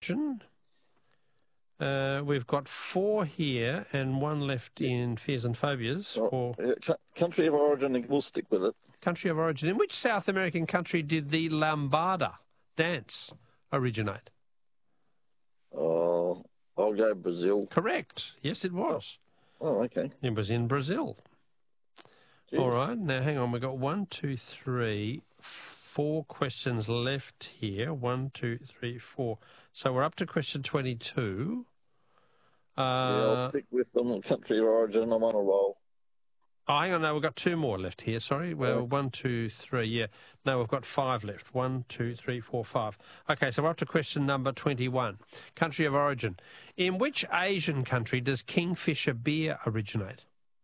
question. We've got 4 here and 1 left in fears and phobias. Country of origin, we'll stick with it. Country of origin. In which South American country did the lambada dance originate? Oh, I'll go Brazil. Correct. Yes, it was. Oh, okay. It was in Brazil. Jeez. All right. Now, hang on. We've got 1, 2, 3, 4 questions left here. 1, 2, 3, 4. So we're up to question 22. Yeah, I'll stick with them. Country of origin. I'm on a roll. Oh, hang on. No, we've got 2 more left here. Sorry. Well, 1, 2, 3. Yeah. No, we've got 5 left. 1, 2, 3, 4, 5. Okay, so we're up to question number 21. Country of origin. In which Asian country does Kingfisher beer originate?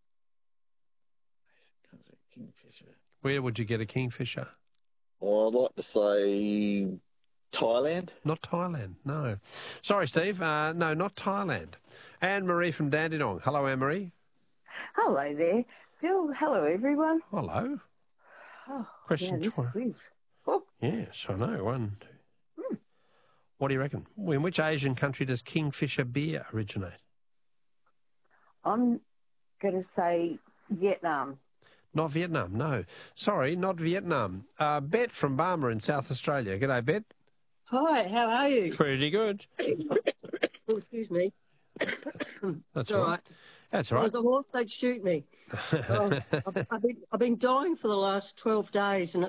Kingfisher. Where would you get a Kingfisher? Well, I'd like to say Thailand. Not Thailand, no. Sorry, Steve. No, not Thailand. Anne-Marie from Dandenong. Hello, Anne-Marie. Hello there, Phil. Hello, everyone. Hello. Oh, Question yeah, 12. Oh. Yes, I know. 1, 2. What do you reckon? In which Asian country does Kingfisher beer originate? I'm going to say Vietnam. Not Vietnam, no. Sorry, not Vietnam. Bet from Barmer in South Australia. G'day, Bet. Hi, how are you? Pretty good. Oh, excuse me. That's all right. That's all right. The horse, they'd shoot me. I've been dying for the last 12 days, and